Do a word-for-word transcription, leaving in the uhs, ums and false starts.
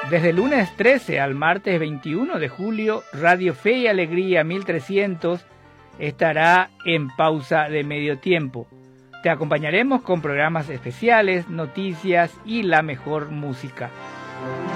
Desde el lunes trece al martes veintiuno de julio, Radio Fe y Alegría mil trescientos estará en pausa de medio tiempo. Te acompañaremos con programas especiales, noticias y la mejor música.